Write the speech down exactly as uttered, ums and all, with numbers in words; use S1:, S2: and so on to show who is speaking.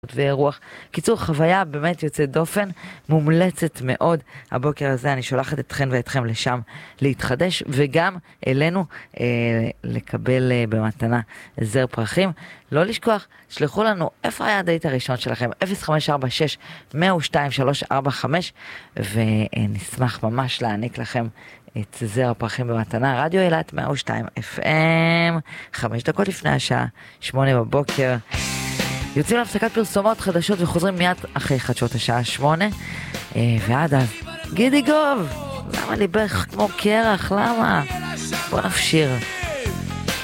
S1: ורוח. קיצור, חוויה באמת יוצאת דופן, מומלצת מאוד. הבוקר הזה אני שולחת אתכן ואתכם לשם להתחדש, וגם אלינו אה, לקבל אה, במתנה זר פרחים. לא לשכוח, שלחו לנו איפה היה הדייט הראשון שלכם, אפס חמש ארבע שש אפס שתיים שלוש ארבע חמש, ונשמח ממש להעניק לכם את זר הפרחים במתנה. רדיו אילת מאה ושתיים אף אם, חמש דקות לפני השעה, שמונה בבוקר. יוצאים להפסקת פרסומות חדשות וחוזרים מיד אחרי חדשות השעה שמונה, ועד אז גידי גוב, למה ליבך כמו קרח, למה? בוא נפשיר.